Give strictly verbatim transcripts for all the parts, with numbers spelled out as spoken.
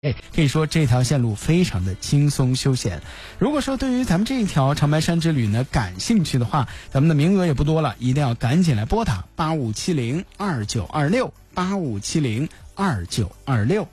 哎，可以说这条线路非常的轻松休闲。如果说对于咱们这一条长白山之旅呢感兴趣的话，咱们的名额也不多了，一定要赶紧来拨打八五七零二九二六八五七零二九二六。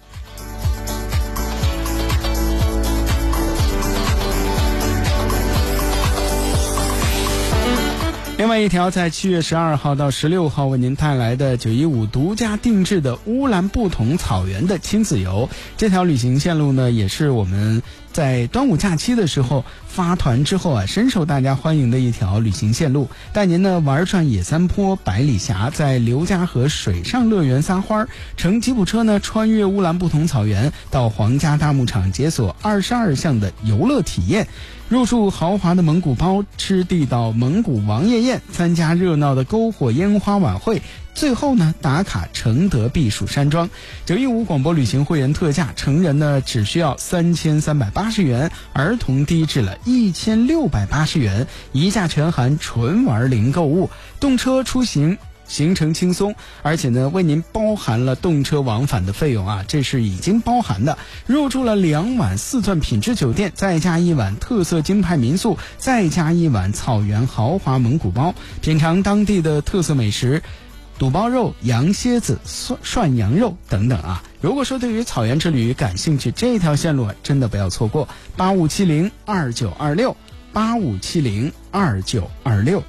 另外一条在七月十二号到十六号为您带来的九一五独家定制的乌兰布统草原的亲子游，这条旅行线路呢也是我们在端午假期的时候发团之后啊，深受大家欢迎的一条旅行线路，带您呢玩转野三坡、百里峡，在刘家河水上乐园撒欢，乘吉普车呢穿越乌兰布统草原，到皇家大牧场解锁二十二项的游乐体验，入住豪华的蒙古包，吃地道蒙古王爷宴，参加热闹的篝火烟花晚会，最后呢打卡承德避暑山庄。九一五广播旅行会员特价，成人呢只需要三千三百八十元，儿童低至了一千六百八十元，一价全含，纯玩零购物，动车出行行程轻松，而且呢为您包含了动车往返的费用啊，这是已经包含的。入住了两晚四钻品质酒店，再加一晚特色京派民宿，再加一晚草原豪华蒙古包，品尝当地的特色美食，肚包肉、羊蝎子、涮涮羊肉等等啊。如果说对于草原之旅感兴趣，这条线路真的不要错过。八五七零二九二六八五七零二九二六。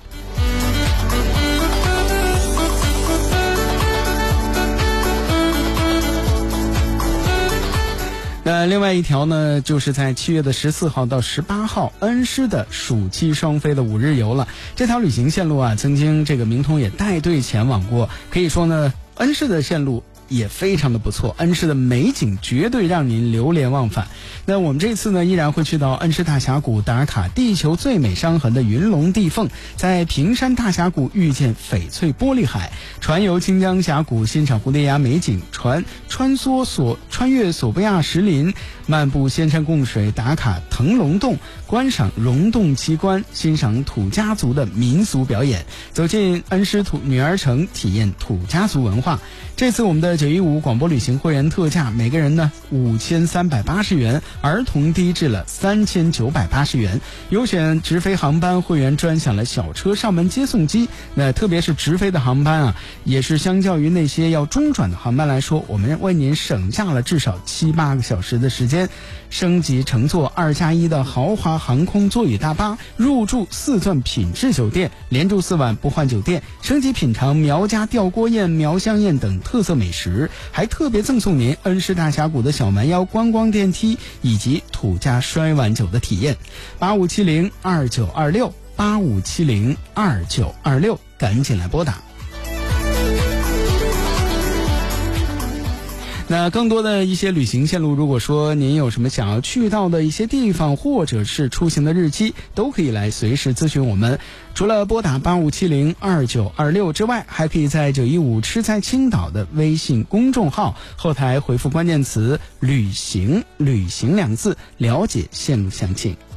那另外一条呢，就是在七月的十四号到十八号，恩施的暑期双飞的五日游了。这条旅行线路啊，曾经这个明通也带队前往过，可以说呢，恩施的线路也非常的不错，恩施的美景绝对让您流连忘返。那我们这次呢依然会去到恩施大峡谷，打卡地球最美伤痕的云龙地凤，在平山大峡谷遇见翡翠玻璃海，船游清江峡谷欣赏蝴蝶崖美景，船穿梭索穿越索布亚石林，漫步仙山贡水，打卡腾龙洞，观赏溶洞奇观，欣赏土家族的民俗表演，走进恩施土女儿城，体验土家族文化。这次我们的九一五广播旅行会员特价，每个人呢五千三百八十元，儿童低至了三千九百八十元。优选直飞航班会员专享了小车上门接送机。那特别是直飞的航班啊，也是相较于那些要中转的航班来说，我们为您省下了至少七八个小时的时间。升级乘坐二加一的豪华航空座椅大巴，入住四钻品质酒店，连住四晚不换酒店，升级品尝苗家吊锅宴、苗香宴等特色美食，还特别赠送您恩施大峡谷的小蛮腰观光电梯以及土家摔碗酒的体验。八五七零二九二六八五七零二九二六，赶紧来拨打。那更多的一些旅行线路，如果说您有什么想要去到的一些地方，或者是出行的日期，都可以来随时咨询我们。除了拨打八五七零二九二六之外，还可以在九一五吃在青岛的微信公众号后台回复关键词旅行旅行两字，了解线路详情。